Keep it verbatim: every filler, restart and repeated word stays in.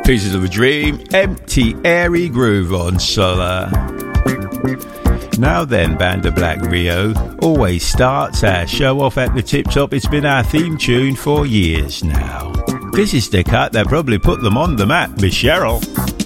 Pieces of a Dream, Empty Airy Groove on Solar. Now then, Band of Black Rio always starts our show off at the tip top. It's been our theme tune for years now. This is the cut that probably put them on the map, Miss Cheryl.